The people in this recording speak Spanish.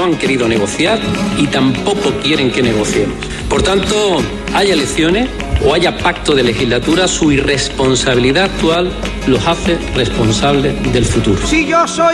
han querido negociar y tampoco quieren que negociemos. Por tanto, haya elecciones o haya pacto de legislatura, su irresponsabilidad actual los hace responsables del futuro. Si yo soy